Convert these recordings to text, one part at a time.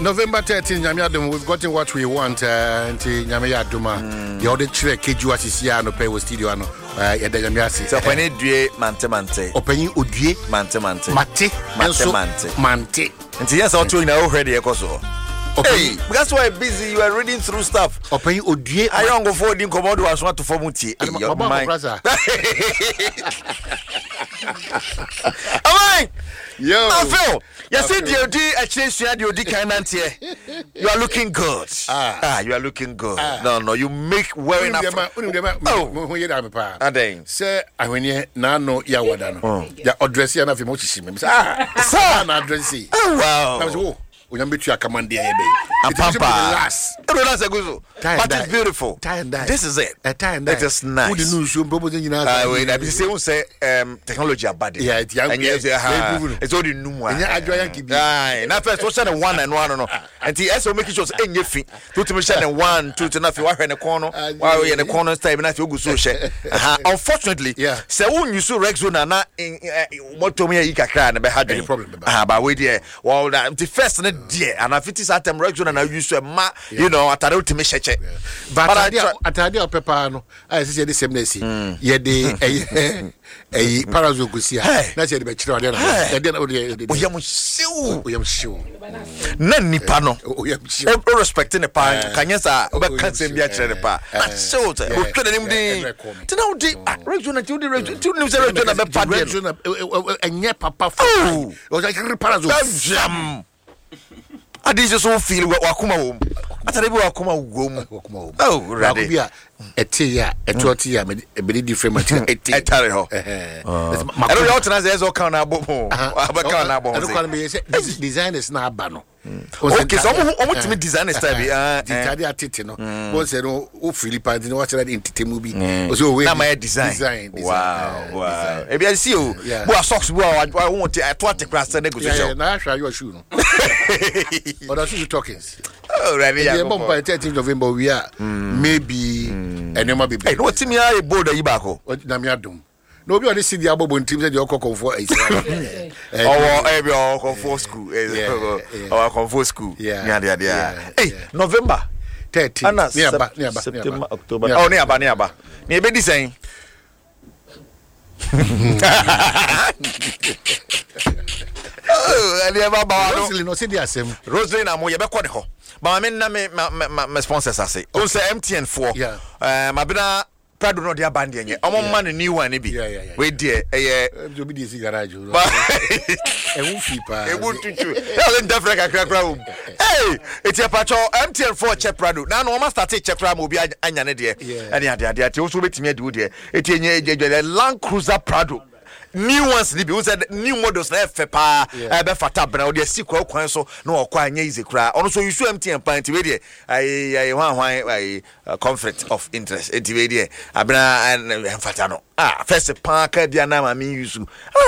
November 13, Nyamiadum, we've gotten what we want. Nyamiaduma, the other trick, Kejua Sisiano, pay with studio. Yadamiasi. So, when it do mante. Opening Udie, mante. Mate. And yes, I'll tell you now already. Hey, that's why busy you are reading through stuff. Opening Udie, I don't go for the commodity as want to form it. Yo, I feel. Yes, you change your you are looking good. You are looking good. No, you make well enough. Say, I when you no ya address ya na fi mo chichime. Na address. Wow. We am between command there relax aguzo. But it's beautiful. This is it. It is nice. Who the news you proposing wait, I say technology bad. Yeah, it's all the new one. Na first what's the one and one no. And the SO make sure enye fi. To me share 1 2 to na fi wa hwe ne corner. Wa we ne corner time na fi ogu so hwe. Unfortunately, say won use Rexona na moto me yi kakra na be hadwen. Problem. But we there. Well, the first dear and if it is at them Rexona na use ma, you know, atare ultimate cheche. But atade o pepa no. I say the same nesi. Ye de parazo kusia. Na say the be chiro de na. Oyam shiw. Na nipa no. O respecting the pa. Kanya sa o be kansem bia kire the pa. So o twede nim din. Tina o di Rexona ti o di Rexona. Ti nim say Rexona be pa de. Rexona enye papa for. O say parazo. Jam. Adise so feel wakuma wo. Atare bi wakuma wo. Oh, ready. Bia etia etotia me be different material etare ho. I don't know what say so kan na bomo. Abaka na bomo. I don't call me say design is na aba no. Okay, so omo timi design style bi the atete no. Won say no o Philippines no what say entity movie. So we na my design. Wow. E bi see o. Bo socks bo I want to attack say negotiation. Na hwa your shoe no. Or that you talking. Oh, ready. Yeah, bomb by 13th November we are maybe enema be. Hey, no timi a board yi back ho. Na me adom. No be on this the abobo team say the okoko for our comfort school. Our comfort school. Yeah. Hey, November 13th. Nearby. September, October. Oh, nearby. Me be design. Oh, ali eba ba no. Rosely no say the asem. Rosely na mo ye be kɔ ho. Ba me na me sponsors ase. O say MTN 4. Ma bina Prado no dia band yenye. Omo man new one bi. We there obi dey see garage. E won fi pa. E won tutu. E le ndafra kakra wo. Hey, eti apacho MTN 4 che Prado. Na no ma start che Prado mo bi anya ne de. Ene ade ate wo so betimi ade wo de. Eti enye Land Cruiser Prado. New ones ni be said new models na fe pa be fata bra o de sikwa kwan so na okwa anya ize kra ono so use MTN pant we de ai hwan conflict of interest enti we de abna fata no first pa ka dia na ma me use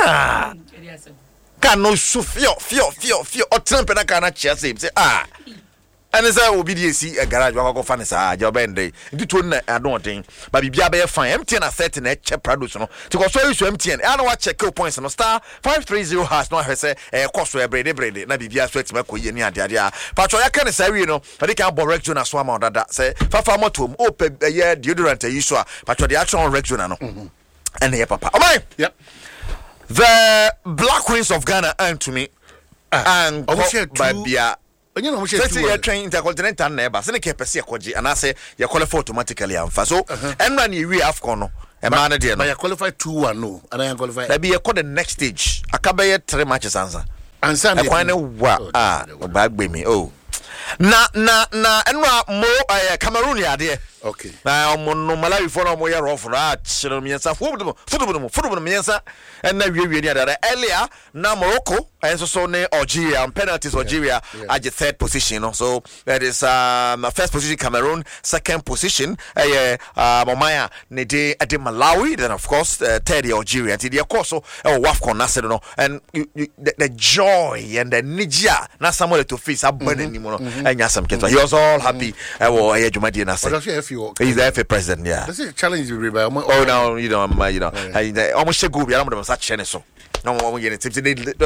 can no so fio o trempe na kana chia say and say obedience a garage wa go fan sa job ende ndi to na adon ba bibia be fine MTN na 30 na che Prado so no because so use MTN and wa check points no star 530 hash no hwese cost e brede na bibia so atima koye ni ade a patro ya kan sa wi no they can borrect Jona so amount dada say fafa motom o pe ye deodorant yi so a patro the action Rexona no and here papa oh yep the Black Queens of Ghana and to me and Babia. Onye no mo she say you train intercontinental na eba se ne ke pese ekoji anase you qualify automatically amfa so enra na we AFCON no e ma na de no you qualify 2-1 no and I qualify that be you call the next stage akabe 3 matches answer and e kwan wa ba gbe mi na enra mo Cameroon ya de okay na mo no Malawi for no mo ye rough na chiro miensa football miensa and na we ni ada earlier na Morocco and so ne Algeria and penalties Algeria at the third position no? So that is first position Cameroon, second position Momaya ne de Malawi, then of course third Algeria and the course so WAFCON na no and the joy and the nija na Samuel to face abandon ni mo and yasam kento he was all happy Jumadi na say he's the FA president. That's a challenge you remember. Oh no, you know almost go be I'm such so No one get it. That's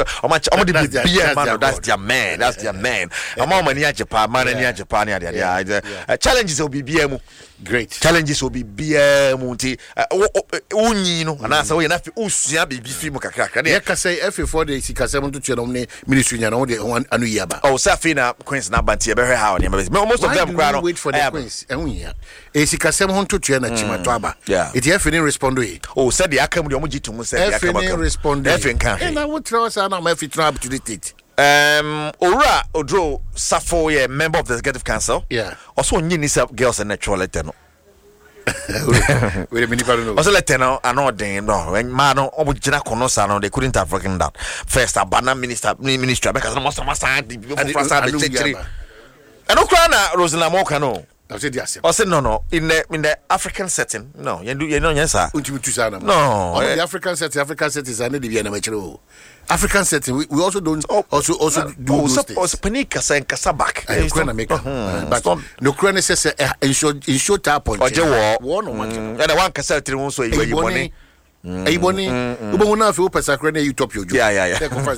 their man. That's their man. Among Japan, man, and Japan. Challenges will be BM. Great challenges will be BM. Unino, and that's how you have to be film. I say every 4 days, he can say to Cheromne ministry and only one Anuyaba. Oh, Safina, Queen's Nabantia, very how most of them crowd wait for the Queens. And we are. Is he can say to Chena Chimataba? Yeah, it's F respond to it. Oh, said the Akam Yomuji to Musa. F respond. And I would throw us out of my feet to the tit. Ora Odro Safo, yeah, member of the executive council. Yeah. Also, Nisa girls and natural letter. Wait a minute, I don't know. Also, letter no, I know they no. When Mano Obujana Konosano, they couldn't have broken that. First, a banner minister, because most of us had the and Ukraina, Rosana Mokano. I said yes. I said no. In the African setting, no. You know, yes, sir. No. The African setting is another amateur. African setting, we also don't also do those things. Also, Panika saying Kasabak. But no Ukraine says in short tap on. One and I want Cassette also money. Ebony, Ubona for Pasacrene, you top your job. Yeah.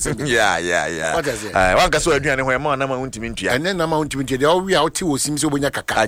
What is it? I want to say, where man, I'm going to meet you. And then I'm going to meet you. All we are two seems to be a caca.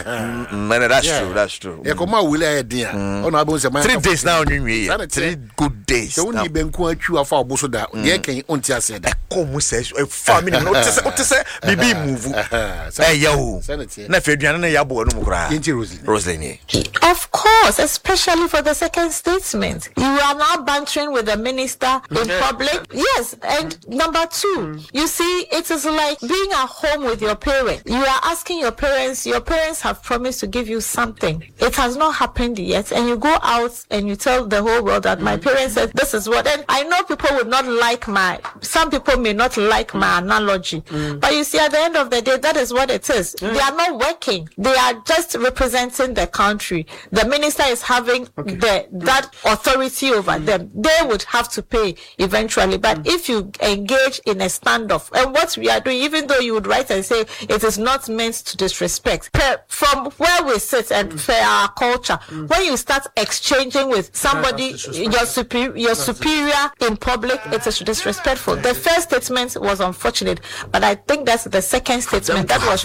That's true. Ekoma will add dear. On our bones, 3 days now, 3 good days. Only been quite you of our Bosoda. There can until said, come says a family notice what to say, baby move. Say, yo, Nefediana Yabo, Rosalie. Of course, especially for the second statement. You are now bantering with the minister in public. Yes, and number 2, you see, it is like being at home with your parents. You are asking your parents have promised to give you something. It has not happened yet, and you go out and you tell the whole world that my parents said this is what. And I know people would not like some people may not like my analogy, but you see, at the end of the day, that is what it is. They are not working. They are just representing the country. The minister is having that authority over them. They would have to pay eventually. But if you engage in a standoff, and what we are doing, even though you would write and say it is not meant to disrespect, from where we sit and for our culture, when you start exchanging with somebody, your superior in public, it is disrespectful. The first statement was unfortunate, but I think that's the second statement that was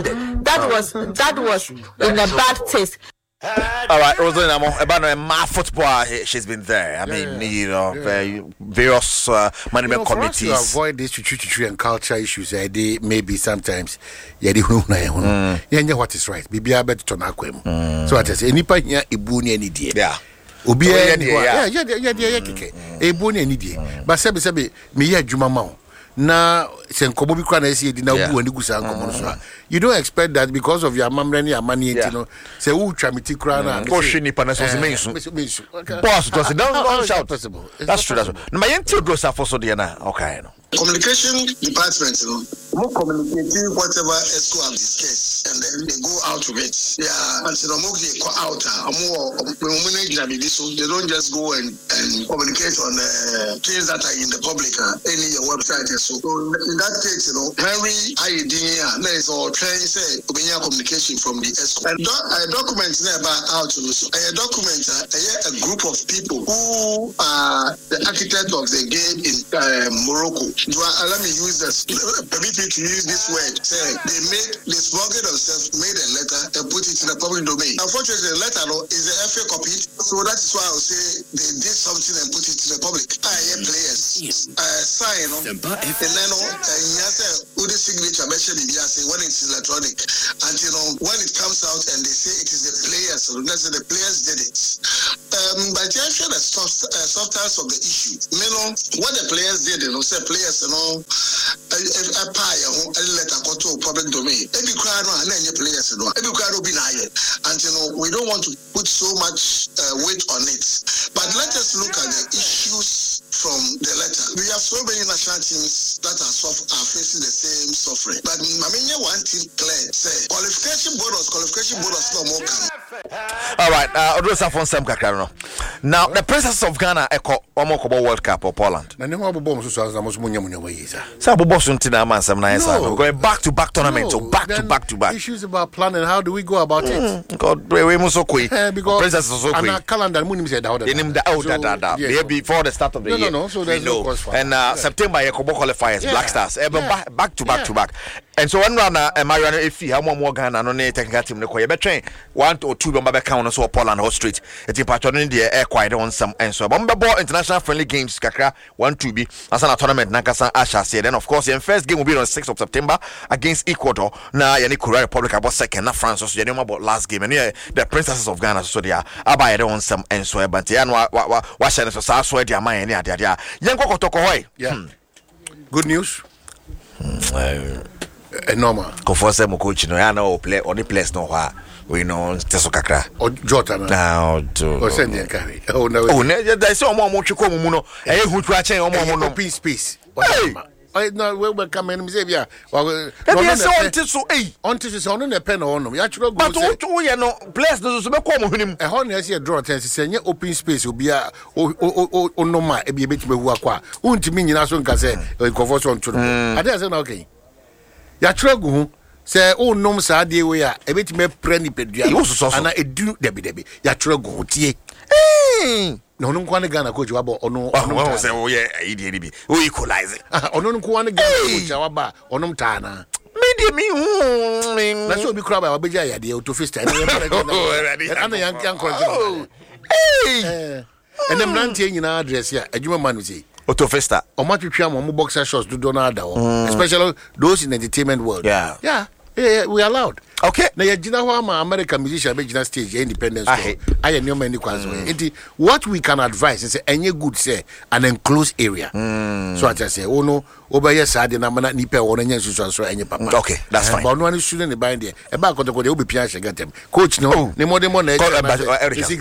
that was in a bad taste. All right, Rosalind, about my football, she's been there. I mean, various management committees. To avoid these chuchu and culture issues, they maybe sometimes, what is right. Bibi abet to nakwem. So I say, any part here, ibuni any day. Yeah. Obi ebuni any day. But sebi me ya juma mau. Na senkobo bi kwa na esi edi na obu ani gusa nkomo so. You don't expect that because of your mamre ni amani enti say who tramiti kra na go shini pa na so mensu boss just don't shout. That's true. No my enti odrosa for so de na okay no communication department more communicating whatever ESCO have discussed and then they go out of it. Yeah, and so they go out more so they don't just go and communicate on things that are in the public any your website. So in that case, Henry Ayedinia is all trying to say communication from the ESCO. And a document never out to so a document a group of people who are the architect of the game in Morocco. Let me use this. Permit me to use this word. Say they smuggled themselves, made a letter and put it in the public domain. Unfortunately, the letter is a FA copy, so that is why I will say they did something and put it to the public. Players sign and then the signature mentioned when it's electronic, and when it comes out and they say it is the players, so let's say the players did it. But you share the substance of the issue. What the players did, say players, a pie, a letter go to public domain. Every crowd and then your players, every crowd will be lying. And we don't want to put so much weight on it. But let us look at the issues from the letter. We have so many national teams that are facing the same suffering. But Mamenya one thing clear, say qualification bonus no more. All right, Odrosa from Sam Kakarano. Now the Princesses of Ghana Omokobo World Cup or Poland. Na nemo abobom so amos munya way is. Say abobo so ntina man sam na yesa. We're going back to back tournament, so back to back. Issues about planning, how do we go about it? God, we must so quick. Because Princesses so quick. And calendar munim say that. In the before the start of the year. No, so there's no course for. And September Yakobo qualifiers, Black Stars, back to back. And so one run Mariano Efi, how more Ghana no technical team no koye between 1 or 2 bomba count so Poland Hot Street. It's patron the air quiet on some and so bomba ball international friendly games kakra 1-2 be as a tournament Nakasa Asha said. Then of course the first game will be on 6th of September against Ecuador. Now yani Korea Republic about second, not France so you about last game and yeah the Princesses of Ghana so they are about on some and so but yeah what shall so so dia man ya dia yanko kotoko hoy. Yeah. Good news. Normal. Confirm mo coach no ya no play on the place no ha we know teso kakra o Jota now o send the carry no there say omo tweko mu no e hu twa chen omo no open space no we come in say bia no so until so no na pen no ya chiro go but o ye no place no so be ko mo hwenim e ho na say draw ten say nye open space obi a o no ma e bia betime hu akwa untimi nyina so nka say confirm so nto ade say na okay ya tragu say o nom sa de we a ebetime pre ni pedua ana edu debi ya tragu tie no no kwane Ghana coach wabo ono say o ye idea bi o equalize ono kwane Ghana coach waba onom ta na me na so bi kura ba wabeja ya de auto fist ana yan correct and them nantie nyina address ya adwuma manu say auto festa o ma twetwa mo boxer shorts do na da especially those in the entertainment world. Yeah, we allowed. Okay, na ya gina ho ama American musician be gina stage independence so I no many kwazo enti what we can advise is any good say an enclosed area. So I just say oh no obeye sade na mana nipa won nya nsusu so enye papa. Okay, that's fine. But no one should in the bind there e ba kotoko dey obi pia shegatem coach no ne modern na just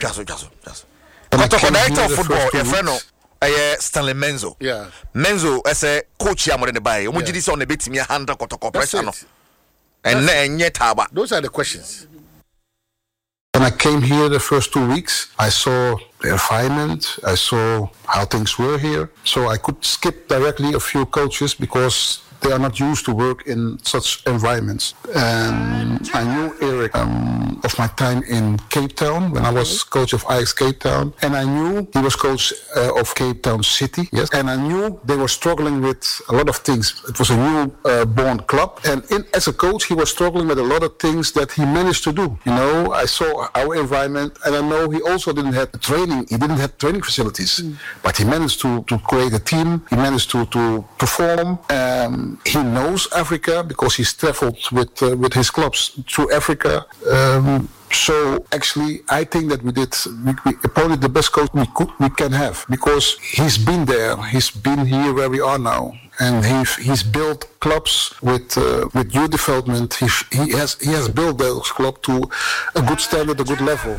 director of football your friend no Stanley Menzo. Yeah. Menzo as a coach ya more buy. Omujidi say on the betimi handle kotoko pressure no. And yet those are the questions. When I came here the first 2 weeks, I saw the environment, I saw how things were here. So I could skip directly a few coaches because they are not used to work in such environments. I knew Eric of my time in Cape Town when I was coach of Ajax Cape Town, and I knew he was coach of Cape Town City. Yes, and I knew they were struggling with a lot of things. It was a new born club, and as a coach, he was struggling with a lot of things that he managed to do. You know, I saw our environment, and I know he also didn't have training. He didn't have training facilities, but he managed to create a team. He managed to perform. He knows Africa because he's traveled with his clubs through Africa. So actually, I think that we probably the best coach we can have because he's been there. He's been here where we are now, and he's built clubs with youth development. He has built those clubs to a good standard, a good level.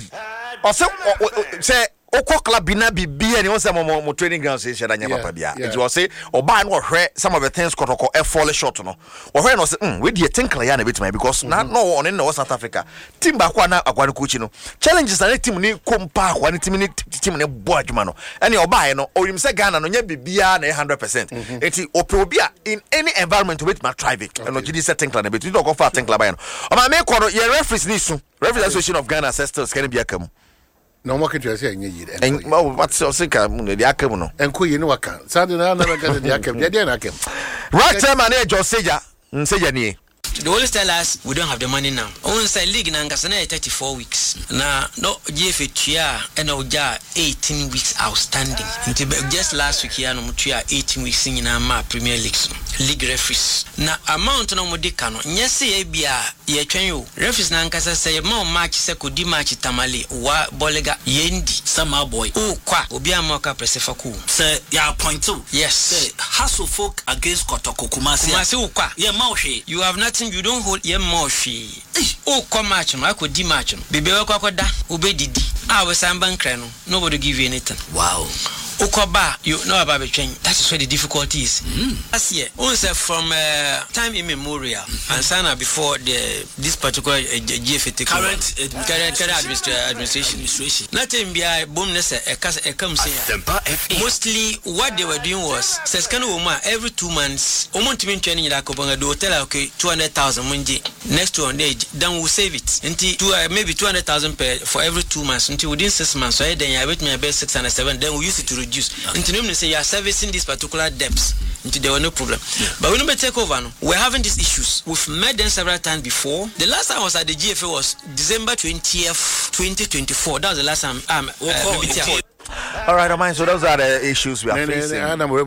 Say. Oko club bina bibia ni won mo training ground say sheda nya papa bia it was say oba no hwe some of the things kotoko e fall short no hwe no say we dey think like ya na betima because na no on in South Africa team ba kwa na akwa coach no challenges na team ni kompa akwa ni team ni bo adwuma no ene oba no oyim say Ghana no nya bibia na 100% enti opobia in any environment with my thrive and no gidi say think like na betu do go for think like ba no o ma me ko no ye referees ni su Referees Association of Ghana ancestors can be akam. No more can say any. And what's your sicker? The Akamuno and Kuyi no waka. Saturday night, the Akem, the Akem. Right time, and Age or Seja, Sejani. They always tell us we don't have the money now. Only say league na ngasana 34 weeks. Na no GFA tua and oja 18 weeks outstanding. Just last week here no tua 18 weeks in ma Premier League referees. Na amount no mo de ka no nyese e bia ye twen yo. Referees na nkasa say ma match se ko di match tamale wa bolega yendi sama boy. O kwa obi amoka presefa ku. Say ya point 2. Yes. Say Hassel folk against Kotoko Kumasi. Kumasi ukwa. Yeah, Maushi. You have nothing. You don't hold your moshi. Oh, come match no. I could dematch no. Baby, I could da. Obey didi. I was samban crano. Nobody give you anything. Wow. Okoba, you know about the train. That is where the difficulty is. Last year, also from time immemorial, and Sana before this particular GFT current administration. Not in BI boomness a comes mostly what they were doing was every 2 months, training like do tell okay 200,000 next to on age, then we'll save it until maybe 200,000 for every 2 months until within 6 months. So then I bet me about 607. Then we use it to reduce. Until you say you are servicing these particular debts. Until there were no problem. But when we take over, we're having these issues. We've met them several times before. The last time I was at the GFA was December 20th, 2024. That was the last time all right, mind. So those are the issues we are facing.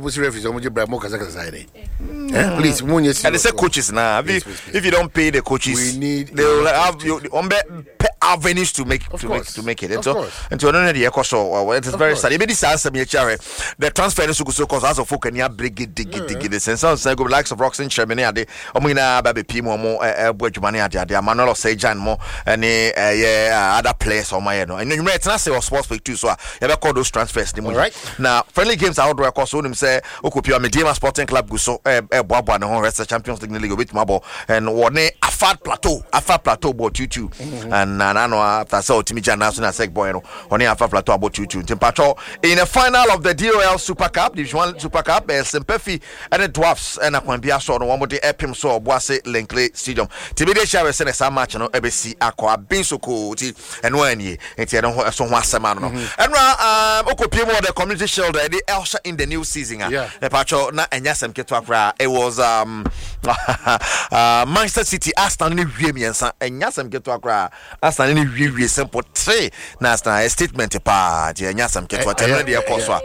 Please, and they say coaches now. If you don't pay the coaches, they will have you avenues to make it. And so it is very sad. Maybe this answer me the transfer is so cause as of folk and ya big the sense of go likes of Roxanne Sherman ade omina baby pimo mo Bwejumani ade Manuel Sejan mo and other players on my no and you may say or sports for 2 so you call those transfers right now friendly games outdoor course so them say okopia Medema Sporting Club go so boabo na rest Champions League with mabo and one Afad Plateau bought 2-2 and no after so Timija National Sec boy no on Afad Plateau about 2-2 Timpacho in the final of the DOL Super Cup Division 1 Super Cup Sempefi and the Dwarfs and Akwambia so no one with the Epim so Boise Linkley Stadium Tibide share send some match no EBC akwa binsoko ti and when ye enti don so ho asema no and okopie mo the Community Shield the Elsha in the new season Pacho na enya sem keto akra it was Manchester City Arsenal ni wie miensa enya sem keto akra Arsenal ni wie simple 3 na a statement pa je enya sem keto atema de ekoso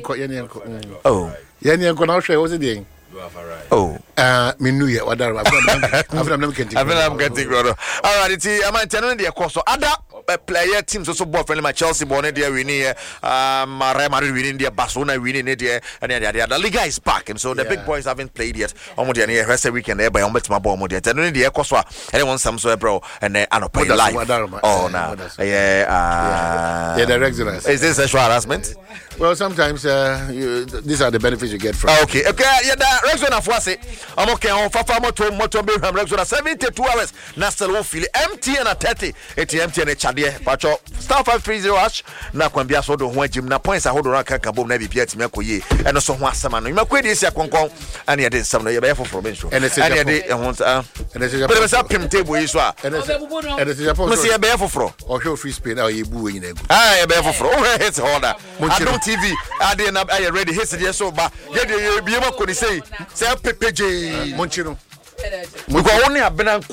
oh yenko na hwe was it oh menu ye wadara I'm getting brother all right it's am tell the ekoso other player teams also bought friendly my Chelsea born there winning Real Madrid winning there Barcelona winning there and the Liga is back and so the big boys haven't played yet almost the rest of the weekend there by almost my ball there tell the ekoso anyone some so bro and I don't play live oh no the regulars is this sexual harassment well sometimes these are the benefits you get from okay the Rexona for say I'm okay on fafa moto be Rexona 72 hours na still feel empty and 30 empty and chade pacho star 530 hash na kwambia so do ho agim na points a hodo ranka ka bom na bibia timi akoye eno so ho asema no imakwe de sia konkon ane de nsam no ye be foforo ben so ane de ho but say pim table yi so a ane se Japan so ye be foforo o hwe free spain a ye bu wenyi na egu ye be foforo o hit holder Adon TV ade na aye ready hit de so ba ye de bie makoni say pepeje monchino we go only abena